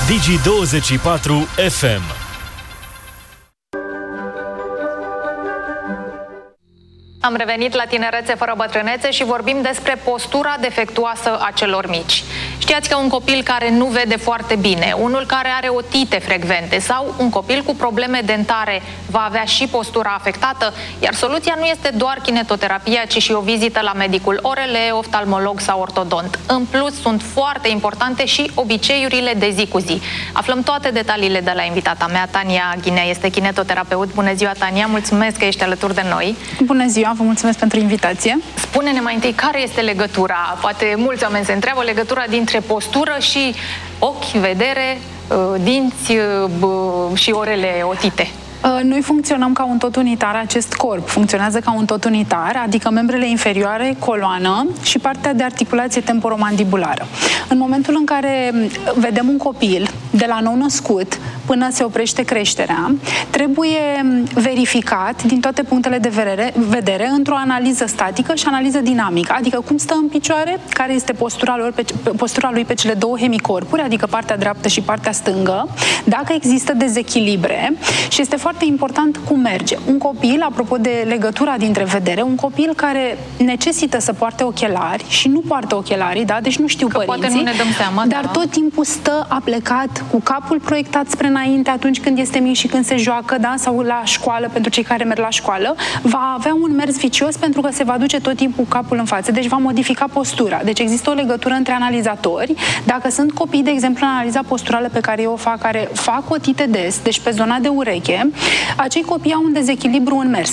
Digi24 FM. Am revenit la Tinerețe fără bătrânețe și vorbim despre postura defectuoasă a celor mici. Știați că un copil care nu vede foarte bine, unul care are otite frecvente sau un copil cu probleme dentare va avea și postura afectată, iar soluția nu este doar kinetoterapia, ci și o vizită la medicul ORL, oftalmolog sau ortodont. În plus, sunt foarte importante și obiceiurile de zi cu zi. Aflăm toate detaliile de la invitata mea, Tania Ghinea, este kinetoterapeut. Bună ziua, Tania, mulțumesc că ești alături de noi. Bună ziua, vă mulțumesc pentru invitație. Spune-ne mai întâi care este legătura, poate mulți oameni se întreabă, legătura dintre postură și ochi, vedere, dinți și orele otite. Noi funcționăm ca un tot unitar, acest corp funcționează ca un tot unitar, adică membrele inferioare, coloană și partea de articulație temporomandibulară. În momentul în care vedem un copil de la nou născut până se oprește creșterea, trebuie verificat din toate punctele de vedere într-o analiză statică și analiză dinamică, adică cum stă în picioare, care este postura lui pe cele două hemicorpuri, adică partea dreaptă și partea stângă, dacă există dezechilibre și este foarte important cum merge. Un copil, apropo de legătura dintre vedere, un copil care necesită să poarte ochelari și nu poartă ochelarii, da? Deci nu știu că părinții, poate nu ne dăm seama, dar tot timpul stă aplecat, cu capul proiectat spre înainte atunci când este mic și când se joacă, da? Sau la școală, pentru cei care merg la școală, va avea un mers vicios pentru că se va duce tot timpul capul în față, deci va modifica postura. Deci există o legătură între analizatori. Dacă sunt copii, de exemplu, în analiza posturală pe care eu o fac, care fac otite des, deci pe zona de ureche, acei copii au un dezechilibru în mers.